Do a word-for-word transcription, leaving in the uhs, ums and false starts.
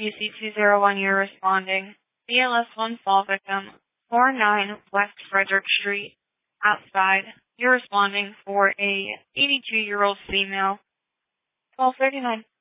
U C two zero one, you're responding. B L S one fall victim, four nine West Frederick Street, outside. You're responding for a eighty-two-year-old female. twelve thirty-nine.